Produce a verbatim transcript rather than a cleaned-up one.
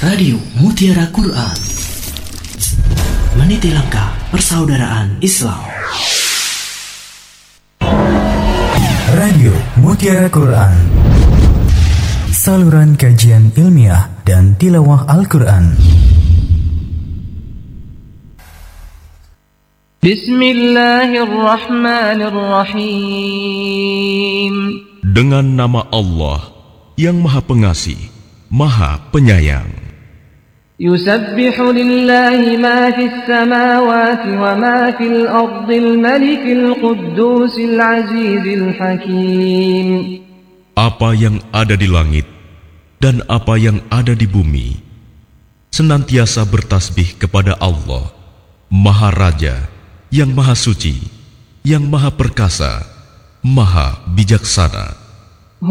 Radio Mutiara Quran, meniti langkah persaudaraan Islam. Radio Mutiara Quran, saluran kajian ilmiah dan tilawah Al-Quran. Bismillahirrahmanirrahim. Dengan nama Allah yang Maha Pengasih, Maha Penyayang. Yusabbihu lillahi ma fis samawati wa ma fil ardil malikil quddusil azizil hakim. Apa yang ada di langit dan apa yang ada di bumi senantiasa bertasbih kepada Allah, Maha Raja, yang Maha Suci, yang Maha Perkasa, Maha Bijaksana.